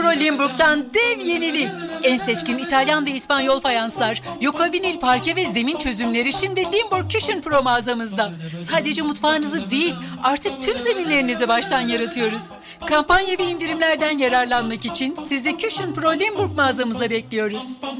Pro Limburg'dan dev yenilik. En seçkin İtalyan ve İspanyol fayanslar, Yoka vinil parke ve zemin çözümleri şimdi Limburg Küchen Pro mağazamızda. Sadece mutfağınızı değil, artık tüm zeminlerinizi baştan yaratıyoruz. Kampanya ve indirimlerden yararlanmak için sizi Küchen Pro Limburg mağazamıza bekliyoruz.